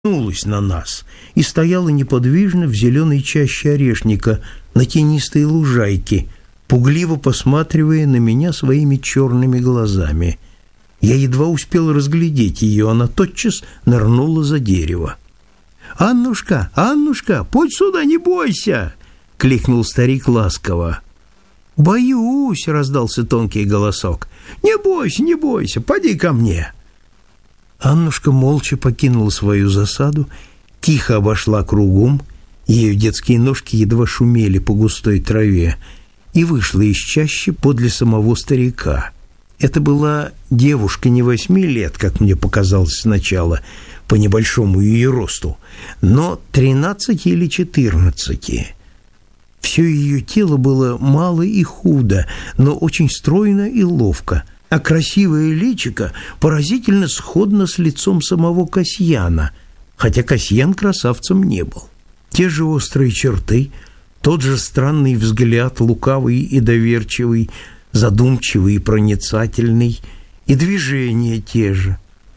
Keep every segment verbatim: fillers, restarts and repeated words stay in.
нулась на нас и стояла неподвижно в зеленой чаще орешника на тенистой лужайке, пугливо посматривая на меня своими черными глазами. Я едва успел разглядеть ее, она тотчас нырнула за дерево. «Аннушка, Аннушка, подь сюда, не бойся!» — кликнул старик ласково. «Боюсь!» — раздался тонкий голосок. «Не бойся, не бойся, поди ко мне!» Аннушка молча покинула свою засаду, тихо обошла кругом, ее детские ножки едва шумели по густой траве, и вышла из чащи подле самого старика. Это была девушка не восьми лет, как мне показалось сначала, по небольшому ее росту, но тринадцати или четырнадцати. Все ее тело было мало и худо, но очень стройно и ловко, а красивое личико поразительно сходно с лицом самого Касьяна, хотя Касьян красавцем не был. Те же острые черты, тот же странный взгляд, лукавый и доверчивый, задумчивый и проницательный, и движения те же.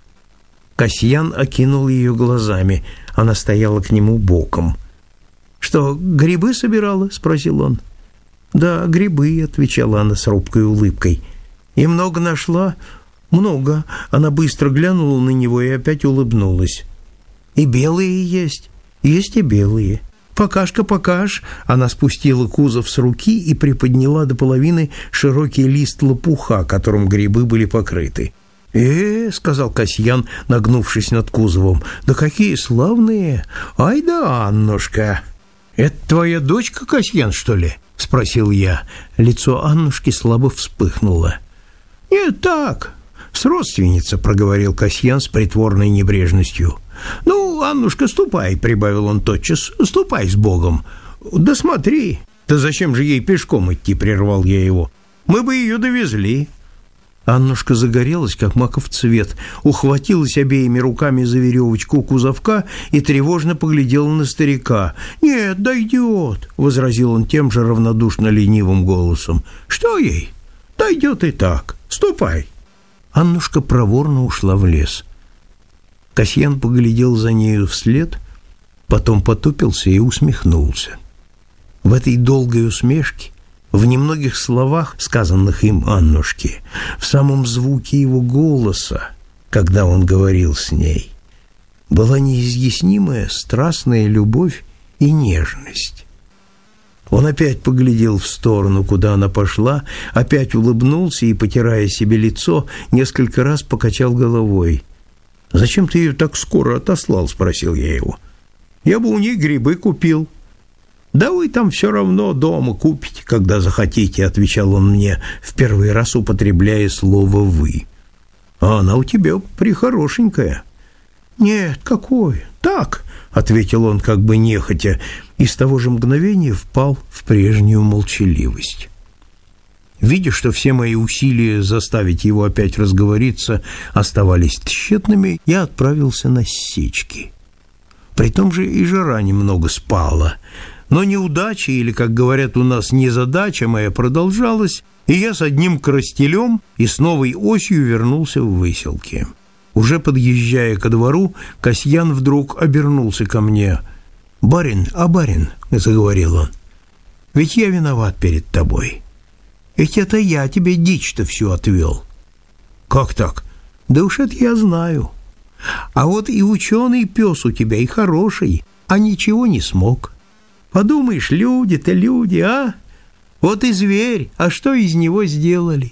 Касьян окинул ее глазами, она стояла к нему боком. «Что, грибы собирала?» — спросил он. «Да, грибы», — отвечала она с робкой улыбкой. «И много нашла?» «Много». Она быстро глянула на него и опять улыбнулась. «И белые есть?» «Есть и белые». «Покаж-ка, покаж». Она спустила кузов с руки и приподняла до половины широкий лист лопуха, которым грибы были покрыты. «Э, — сказал Касьян, нагнувшись над кузовом, — да какие славные! Ай да, Аннушка!» «Это твоя дочка, Касьян, что ли?» — спросил я. Лицо Аннушки слабо вспыхнуло. «Нет, так, с родственница», — проговорил Касьян с притворной небрежностью. «Ну, Аннушка, ступай», — прибавил он тотчас, — «ступай с Богом. Да смотри». «Да зачем же ей пешком идти?» — прервал я его. «Мы бы ее довезли». Аннушка загорелась, как маков цвет, ухватилась обеими руками за веревочку кузовка и тревожно поглядела на старика. «Нет, дойдет», — возразил он тем же равнодушно-ленивым голосом. «Что ей? Дойдет и так. Ступай». Аннушка проворно ушла в лес. Касьян поглядел за нею вслед, потом потупился и усмехнулся. В этой долгой усмешке, в немногих словах, сказанных им Аннушке, в самом звуке его голоса, когда он говорил с ней, была неизъяснимая страстная любовь и нежность. Он опять поглядел в сторону, куда она пошла, опять улыбнулся и, потирая себе лицо, несколько раз покачал головой. «Зачем ты ее так скоро отослал?» — спросил я его. «Я бы у ней грибы купил». «Да вы там все равно дома купите, когда захотите», — отвечал он мне, в первый раз употребляя слово «вы». «А она у тебя прихорошенькая». «Нет, какое? Так», — ответил он как бы нехотя, и с того же мгновения впал в прежнюю молчаливость. Видя, что все мои усилия заставить его опять разговориться оставались тщетными, я отправился на сечки. При том же и жара немного спала, но неудача, или, как говорят у нас, незадача моя продолжалась, и я с одним крастелем и с новой осью вернулся в Выселки. Уже подъезжая ко двору, Касьян вдруг обернулся ко мне. «Барин, а барин, — заговорил он, — ведь я виноват перед тобой. Ведь это я тебе дичь-то всю отвел». «Как так?» «Да уж это я знаю. А вот и ученый пес у тебя, и хороший, а ничего не смог. Подумаешь, люди-то люди, а? Вот и зверь, а что из него сделали?»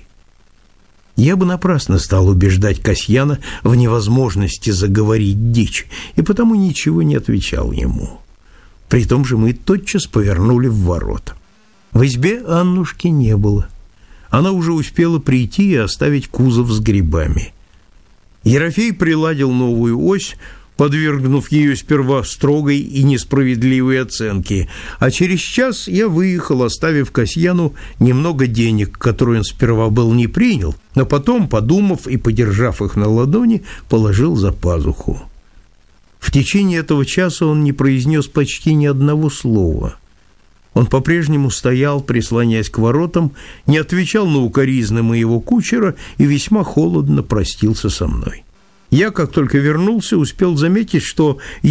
Я бы напрасно стал убеждать Касьяна в невозможности заговорить дичь, и потому ничего не отвечал ему. При том же мы тотчас повернули в ворота. В избе Аннушки не было. Она уже успела прийти и оставить кузов с грибами. Ерофей приладил новую ось, подвергнув ее сперва строгой и несправедливой оценке, а через час я выехал, оставив Касьяну немного денег, которые он сперва был не принял, но потом, подумав и подержав их на ладони, положил за пазуху. В течение этого часа он не произнес почти ни одного слова. Он по-прежнему стоял, прислоняясь к воротам, не отвечал на укоризны моего кучера и весьма холодно простился со мной. Я, как только вернулся, успел заметить, что